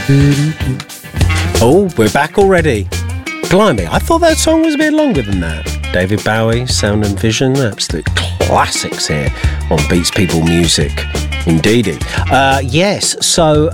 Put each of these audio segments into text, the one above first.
Oh, we're back already. Blimey, I thought that song was a bit longer than that. David Bowie, Sound and Vision, absolute classics here on Beats People Music. Indeedy. Yes, so,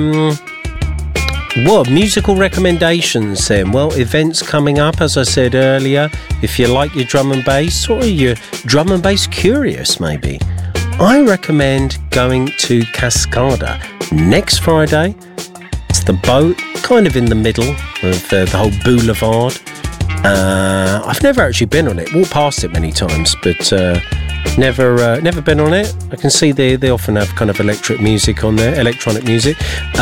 what musical recommendations then? Well, events coming up, as I said earlier. If you like your drum and bass, or you're drum and bass curious maybe, I recommend going to Cascada next Friday. It's the boat, kind of in the middle of the whole boulevard. I've never actually been on it. Walked past it many times, but never been on it. I can see they often have kind of electronic music on there, electronic music.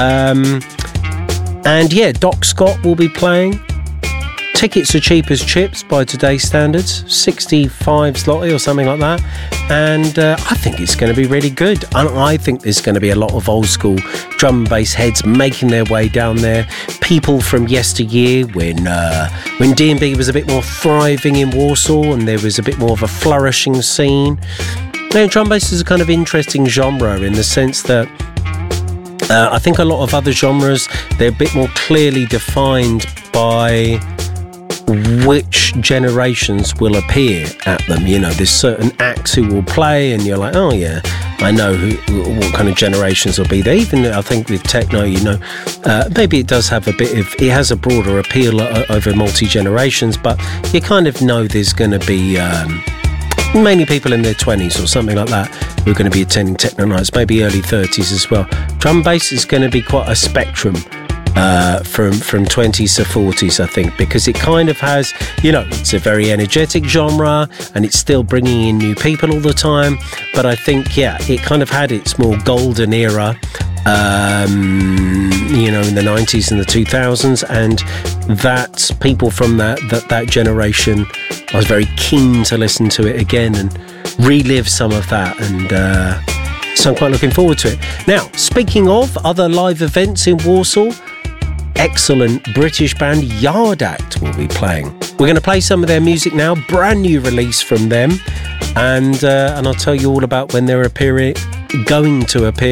And yeah, Doc Scott will be playing. Tickets are cheap as chips by today's standards, 65 zloty or something like that. And I think it's going to be really good. And I think there's going to be a lot of old school drum and bass heads making their way down there. People from yesteryear when D&B was a bit more thriving in Warsaw and there was a bit more of a flourishing scene. Now, drum bass is a kind of interesting genre in the sense that I think a lot of other genres, they're a bit more clearly defined by which generations will appear at them. You know, there's certain acts who will play and you're like, oh yeah, I know what kind of generations will be there. Even I think with techno, you know, maybe it does have it has a broader appeal over multi-generations, but you kind of know there's going to be mainly people in their 20s or something like that who are going to be attending techno nights, maybe early 30s as well. Drum bass is going to be quite a spectrum from 20s to 40s, I think, because it kind of has, you know, it's a very energetic genre and it's still bringing in new people all the time, but I think, yeah, it kind of had its more golden era, you know, in the 90s and the 2000s, and that people from that generation, I was very keen to listen to it again and relive some of that, and so I'm quite looking forward to it. Now, speaking of other live events in Warsaw, excellent British band Yard Act will be playing. We're going to play some of their music now, brand new release from them, and I'll tell you all about when they're going to appear